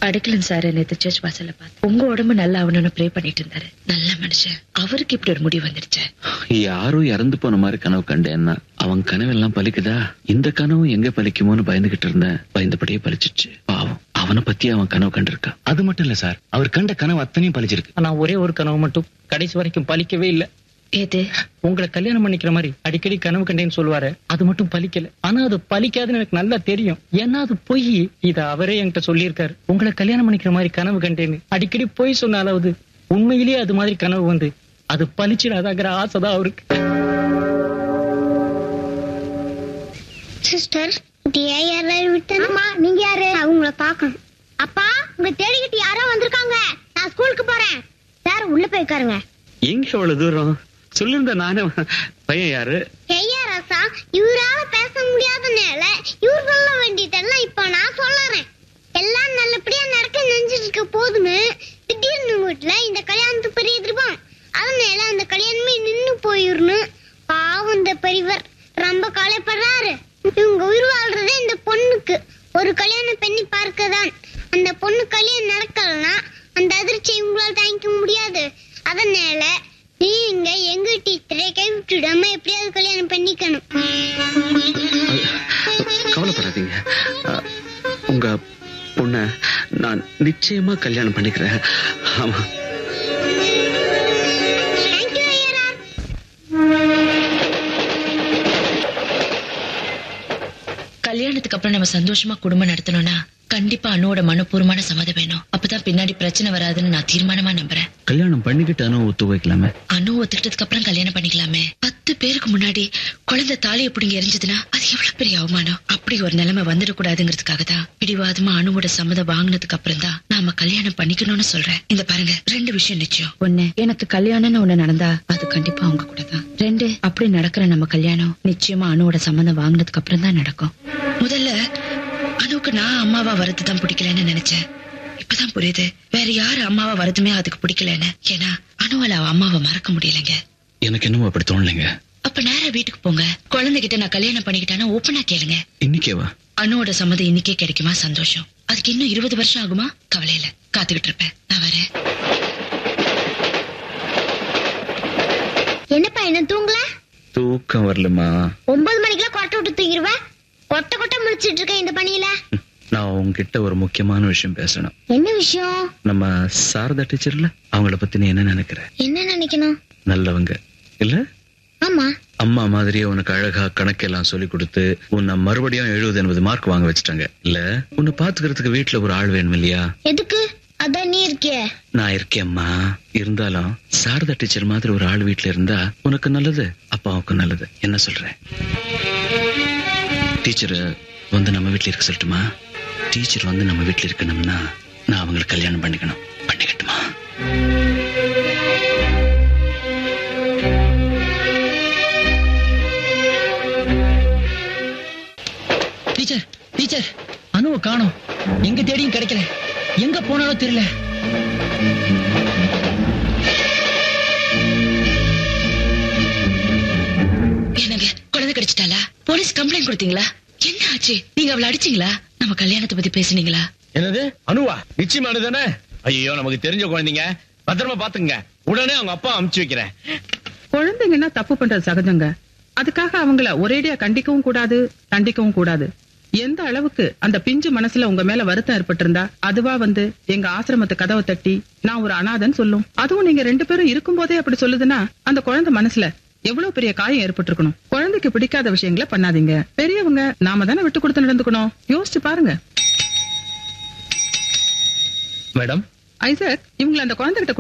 அடிக்கலன் sir நேத்து search வாசல்ல பார்த்து உங்க உடம்பு நல்லா ஆகணும்னு ப்ரே பண்ணிட்டு இருந்தாரு. நல்ல மனுஷன். அவருக்கு இப்படி ஒரு முடிவு வந்துருச்சு. யாரும் இறந்து போன மாதிரி கனவு கண்டேன்னா அவன் கனவெல்லாம் பலிக்குதா? இந்த கனவு எங்க பலிக்குமோன்னு பயந்துகிட்டு இருந்தேன். பயந்தபடியே பலிச்சிச்சு. பாவம், அவனை பத்தி அவன் கனவு கண்டிருக்கான். அது மட்டும் இல்ல சார், அவர் கண்ட கனவு அத்தனையும் பலிச்சிருக்கு. ஆனா ஒரே ஒரு கனவு மட்டும் கடைசி வரைக்கும் பலிக்கவே இல்ல. ஏது? உங்களை கல்யாணம் பண்ணிக்கிற மாதிரி அடிக்கடி கனவு கண்டேன்னு சொல்லுவாரு, அது மட்டும் பலிக்கல. ஆனா அது பலிக்காதுன்னு எனக்கு நல்லா தெரியும். ஏன்னா அது பொய். இத அவரே என்கிட்ட சொல்லியிருக்காரு. உங்களை கல்யாணம் பண்ணிக்கிற மாதிரி கனவு கண்டேன்னு அடிக்கடி பொய் சொன்னாலாவது உண்மையிலேயே அது மாதிரி கனவு வந்து அது பலிச்சிடாதாங்கிற ஆசைதான் அவருக்கு. சிஸ்டர், நீங்க யாரு? அவங்கள பாக்கணும். அப்பா, உங்க தேடிக்கிட்டு யாரோ வந்திருக்காங்க. நான் ஸ்கூலுக்கு போறேன். சார் உள்ள போய் உட்காருங்க. எங்க அவ்வளவு தூரம் சொல்லிருந்த நானே. பையன் யாரு? ராசா, இவரால பேச முடியாத நேர இவர் சொல்ல வேண்டியதெல்லாம் இப்ப நான் சொல்லுறேன். எல்லாம் நல்லபடியா நடக்க நினைச்சிட்டு இருக்க போதுன்னு திடீர்னு வீட்டுல இந்த கல்யாணத்துக்கு பெரிய எதிர்ப்போம். அதனால அந்த கல்யாணமே நின்னு போயிடணும். பாவம், இந்த பெரியவர் ரொம்ப கவலைப்படுறாரு. இவங்க உயிர் வாழ்றதே இந்த பொண்ணுக்கு ஒரு கல்யாணம் பண்ணி பார்க்கதான். அந்த பொண்ணு கல்யாணம் நடக்கலன்னா அந்த அதிர்ச்சி இவங்களால தாங்கிக்க முடியாது. அதனால நீங்க எங்க டீச்சரை கைவிட்டுடாம எப்படியாவது கல்யாணம் பண்ணிக்கணும். கவலைப்படாதீங்க. உங்க பொண்ண நான் நிச்சயமா கல்யாணம் பண்ணிக்கிறேன். ஆமா. கல்யாணத்துக்கு அப்புறம் நம்ம சந்தோஷமா குடும்பம் நடத்தணும்னா கண்டிப்பா அனுவோட மனப்பூர்வமான சம்மதம் வேணும். அப்பதான் பின்னாடி பிரச்சனை வராதுன்னு நான் தீர்மானமா நம்புறேன். கல்யாணம் பண்ணிக்கிட்டு அனு ஒத்து வைக்கலாமே. அனு ஒத்துக்கிட்டதுக்கு அப்புறம் கல்யாணம் பண்ணிக்கலாமே. 10 பேருக்கு முன்னாடி குழந்தை தாலியை பிடிங்க எரிஞ்சதுன்னா அது எவ்வளவு பெரிய அவமானம். அப்படி ஒரு நிலைமை வந்துடக்கூடாதுங்கிறதுக்காக தான் பிடிவாதமா அனுவோட சம்மதம் வாங்கினதுக்கு அப்புறம் தான் நாம கல்யாணம் பண்ணிக்கணும்னு சொல்றேன். இந்த பாருங்க, 2 விஷயம் நிச்சயம். 1, எனக்கு கல்யாணம்னு ஒண்ணு நடந்தா அது கண்டிப்பா அவங்க கூட தான். 2, அப்படி நடக்கிற நம்ம கல்யாணம் நிச்சயமா அனுவோட சம்மதம் வாங்கினதுக்கு அப்புறம் தான் நடக்கும். முதல்ல அனுவுக்கு நான் அம்மாவா வரதுதான் பிடிக்கலன்னு நினைச்சேன். இப்பதான் புரியுது வேற யாரு அம்மாவா வரதுமே அதுக்கு பிடிக்கலன்னு. ஏன்னா அனுவால அவ அம்மாவை மறக்க முடியலைங்க. எனக்கு என்னமோ அப்படி தோணலைங்க. அப்ப நேரா வீட்டுக்கு போங்க. குழந்தைகிட்ட நான் கல்யாணம் பண்ணிக்கிட்டேன்னா ஓப்பனா கேளுங்க. இன்னைக்கேவா? அனுவோட சம்மதம் இன்னைக்கே கிடைக்குமா? சந்தோஷம். அதுக்கு இன்னும் 20 வருஷம் ஆகுமா? கவலை இல்ல, காத்துக்கிட்டு இருப்பேன். நான் வரேன். என்னப்பா, என்ன தூங்கல? தூக்கம் வரலமா? 9 மணிக்கெல்லாம் கொட்டை விட்டு தூங்கிடுவேன். கொட்டை கொட்டை முடிச்சிட்டு இருக்கேன் இந்த பணியில. நான் உங்ககிட்ட ஒரு முக்கியமான விஷயம் பேசணும். என்ன விஷயம்? நம்ம சாரதா டீச்சர்ல அவங்கள பத்தி நீ என்ன நினைக்கிற? என்ன நினைக்கணும்? நல்லவங்க இல்ல? ஆமா. அம்மா மாதிரியே உனக்கு அழகா கணக்கெல்லாம் சொல்லி கொடுத்து உன்னை மறுபடியும் 70-80 மார்க் வாங்க வச்சுட்டாங்க இல்ல? உன்னை பாத்துக்கிறதுக்கு வீட்டுல ஒரு ஆள் வேணும் இல்லையா? எதுக்கு? அதான் நீ இருக்கிய. நான் இருக்கேம்மா. இருந்தாலும் சாரதா டீச்சர் மாதிரி ஒரு ஆள் வீட்டுல இருந்தா உனக்கு நல்லது, அப்பாவுக்கு நல்லது. என்ன சொல்ற? டீச்சர் வந்து நம்ம வீட்டுல இருக்க சொல்லட்டுமா? டீச்சர் வந்து நம்ம வீட்டுல இருக்கணும்னா நான் அவங்களை கல்யாணம் பண்ணிக்கணும். பண்ணிக்கட்டுமா? டீச்சர், டீச்சர், அனுவை காணோம். எங்க தேடியும் கிடைக்கல. எங்க போனாலும் தெரியல. என்னங்க, குழந்தை கிடைச்சிட்டாளா? போலீஸ் கம்ப்ளைண்ட் கொடுத்தீங்களா? என்ன ஆச்சு? நீங்க அவளை அடிச்சீங்களா? நம்ம கல்யாணத்தை பத்தி பேசுனீங்களா? என்னது? அனுவா? நிச்சயமானதானே? ஐயோ, நமக்கு தெரிஞ்ச குழந்தைங்க. பத்திரமா பாத்துங்க. உடனே அவங்க அப்பா அனுப்பிச்சு வைக்கிறேன். குழந்தைங்கன்னா தப்பு பண்றது சகஜங்க. அதுக்காக அவங்கள ஒரேடியா கண்டிக்கவும் கூடாது, தண்டிக்கவும் கூடாது. எந்த அளவுக்கு அந்த பிஞ்சு மனசுல உங்க மேல வருத்தம் ஏற்பட்டிருந்தா அதுவா வந்து எங்க ஆசிரமத்து கதவை தட்டி நான் ஒரு அனாதன்னு சொல்லும். அதுவும் நீங்க 2 பேரும் இருக்கும் போதே அப்படி சொல்லுதுன்னா அந்த குழந்தை மனசுல எவ்வளவு பெரிய காயம் ஏற்பட்டிருக்கணும். குழந்தைக்கு பிடிக்காத விஷயங்களை பண்ணாதீங்க. பெரியவங்க நாம தானே விட்டு கொடுத்து நடந்துக்கணும். யோசிச்சு பாருங்க. மேடம், ஐசக், இவங்களை அந்த குழந்தை கிட்ட